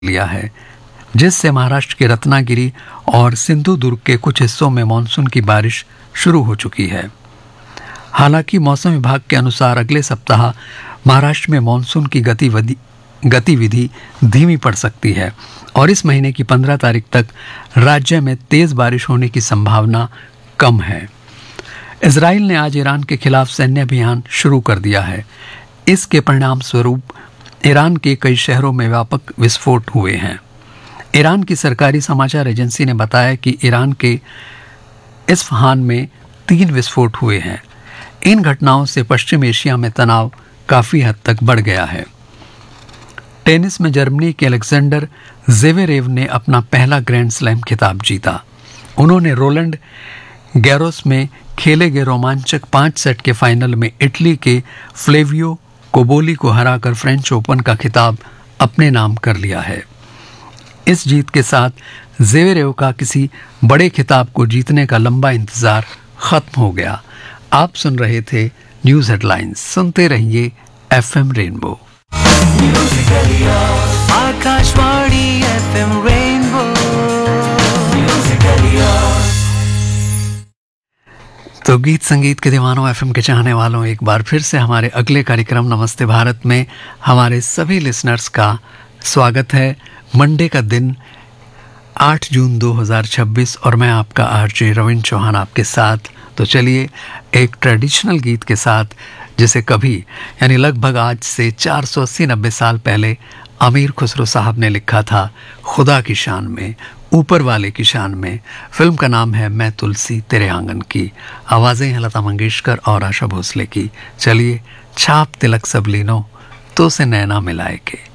लिया है, जिससे महाराष्ट्र के रत्नागिरी और सिंधु दुर्ग के कुछ हिस्सों में मानसून की बारिश शुरू हो चुकी है। हालांकि मौसम विभाग के अनुसार अगले सप्ताह महाराष्ट्र में मानसून की गतिविधि धीमी पड़ सकती है और इस महीने की 15 तारीख तक राज्य में तेज बारिश होने की संभावना कम है। इजराइल ने आज ईरान के खिलाफ सैन्य अभियान शुरू कर दिया है। इसके परिणाम स्वरूप ईरान के कई शहरों में व्यापक विस्फोट हुए हैं। ईरान की सरकारी समाचार एजेंसी ने बताया कि ईरान के इस्फहान में 3 विस्फोट हुए हैं। इन घटनाओं से पश्चिम एशिया में तनाव काफी हद तक बढ़ गया है। टेनिस में जर्मनी के अलेक्जेंडर ज़वेरेव ने अपना पहला ग्रैंड स्लैम खिताब जीता। उन्होंने रोलैंड गैरोस में खेले गए रोमांचक 5 सेट के फाइनल में इटली के फ्लेवियो कोबोली को हराकर फ्रेंच ओपन का खिताब अपने नाम कर लिया है। इस जीत के साथ ज़वेरेव का किसी बड़े खिताब को जीतने का लंबा इंतजार खत्म हो गया। आप सुन रहे थे न्यूज़ हेडलाइंस। सुनते रहिए FM rainbow. Akashvani FM rainbow. तो गीत संगीत के दीवानों, FM के चाहने वालों, एक बार फिर से हमारे अगले कार्यक्रम नमस्ते भारत में हमारे सभी लिसनर्स का स्वागत है। मंडे का दिन 8 जून 2026 और मैं आपका RJ रविंद्र चौहान आपके साथ। तो चलिए एक ट्रेडिशनल गीत के साथ, जिसे कभी यानी लगभग आज से 480-90 साल पहले अमीर खुसरो साहब ने लिखा था, खुदा की शान में, ऊपर वाले की शान में। फिल्म का नाम है मैं तुलसी तेरे आंगन की। आवाज़ें हैं लता मंगेशकर और आशा भोसले की। चलिए छाप तिलक सब लीनो तो से नैना मिलाए के।